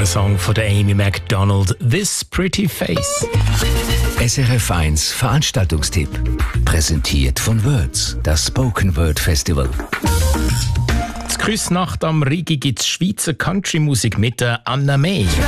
der Song von der Amy Macdonald, «This Pretty Face». SRF 1 Veranstaltungstipp. Präsentiert von Words, das Spoken Word Festival. Zur Küssnacht am Rigi gibt es Schweizer Country-Musik mit der Anna May.